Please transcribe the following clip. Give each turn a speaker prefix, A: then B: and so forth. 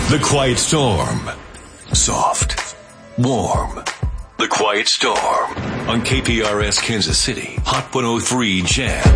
A: The Quiet Storm. Soft. Warm. The Quiet Storm. On KPRS Kansas City. Hot 103 Jam.